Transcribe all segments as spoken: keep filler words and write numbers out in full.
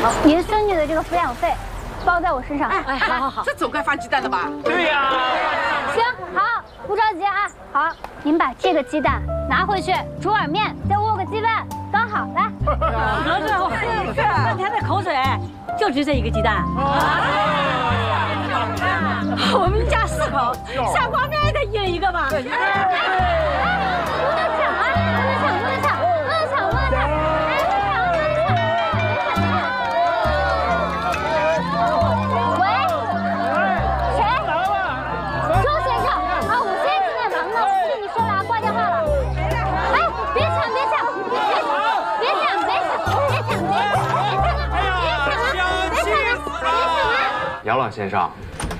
好，您孙女的这个抚养费包在我身上。 哎，好好好，这总该发鸡蛋了吧？ 对呀。 行，好，不着急啊。好，您把这个鸡蛋拿回去煮碗面，再握个鸡蛋，刚好。来。 得罪我，半天的口水，就值这一个鸡蛋。我们家四口，下光面也得一人一个吧。 姚老先生，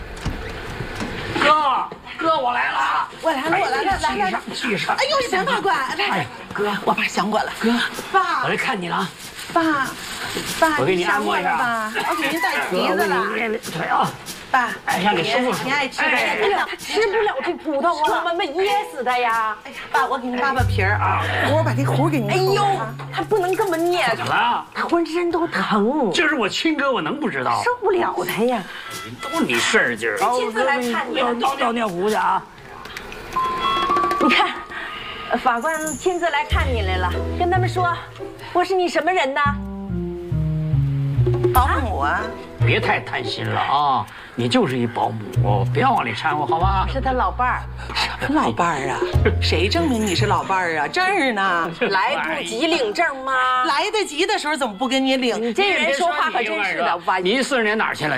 哥，哥，我来了， 我来了，我来了，来来， 系上。 哎呦，邢大官，来，哥，我爸想我了，哥，爸， 我来看你了， 爸，爸， 我给你按摩一下， 爸，我给您带鼻子了， 腿啊， 爸， 哎，让你舒服舒服。 你爱吃的， 哎呀，他吃不了这骨头啊，我们噎死他呀！ 哎呀，爸，我给你扒扒皮儿啊，我把这核给你。 哎呦，他不能这么捏， 怎么了？ 他浑身都疼， 这是我亲哥，我能不知道？ 受不了他呀！ 都你事儿劲儿。 亲自来看你， 倒倒尿壶去啊！ 你看，法官亲自来看你来了，跟他们说，我是你什么人呢？ 保姆啊。 别太贪心了啊！你就是一保姆，别往里掺和，好吧？ 是他老伴儿， 什么老伴儿啊？谁证明你是老伴儿啊？证儿呢？ 来不及领证吗？ 来得及的时候怎么不给你领？ 你这人说话可真是的， 你四十年哪儿去了？